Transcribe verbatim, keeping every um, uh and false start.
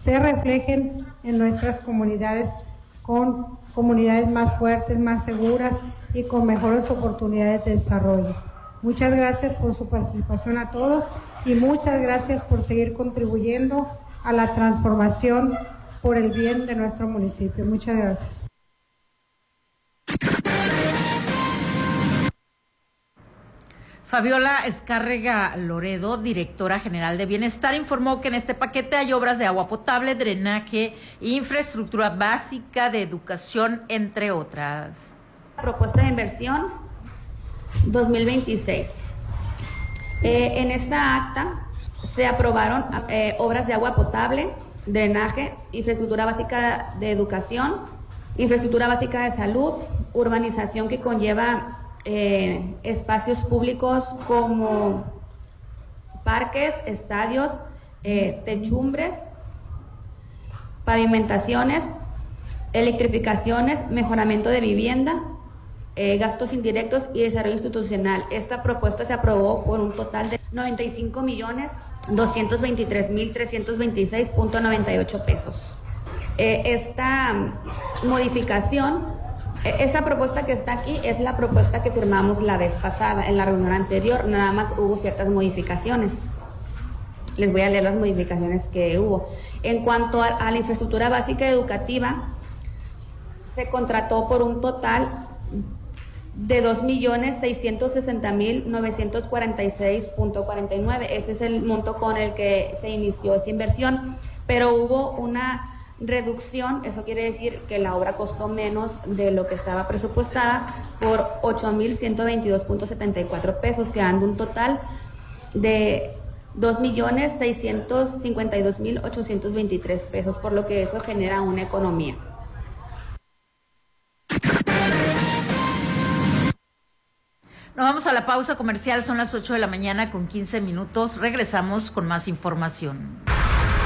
se reflejen en nuestras comunidades con comunidades más fuertes, más seguras y con mejores oportunidades de desarrollo. Muchas gracias por su participación a todos y muchas gracias por seguir contribuyendo a la transformación por el bien de nuestro municipio. Muchas gracias. Fabiola Escárrega Loredo, directora general de Bienestar, informó que en este paquete hay obras de agua potable, drenaje, infraestructura básica de educación, entre otras. Propuesta de inversión dos mil veintiséis. Eh, en esta acta se aprobaron eh, obras de agua potable, drenaje, infraestructura básica de educación, infraestructura básica de salud, urbanización que conlleva Eh, espacios públicos como parques, estadios, eh, techumbres, pavimentaciones, electrificaciones, mejoramiento de vivienda, eh, gastos indirectos y desarrollo institucional. Esta propuesta se aprobó por un total de noventa y cinco millones doscientos veintitrés mil trescientos veintiséis punto noventa y ocho pesos. Eh, esta modificación Esa propuesta que está aquí es la propuesta que firmamos la vez pasada, en la reunión anterior, nada más hubo ciertas modificaciones. Les voy a leer las modificaciones que hubo. En cuanto a, a la infraestructura básica educativa, se contrató por un total de dos millones seiscientos sesenta mil novecientos cuarenta y seis punto cuarenta y nueve. Ese es el monto con el que se inició esta inversión, pero hubo una reducción, eso quiere decir que la obra costó menos de lo que estaba presupuestada por ocho mil ciento veintidós punto setenta y cuatro pesos, quedando un total de dos millones seiscientos cincuenta y dos mil ochocientos veintitrés pesos, por lo que eso genera una economía. Nos vamos a la pausa comercial, son las ocho de la mañana con quince minutos, regresamos con más información.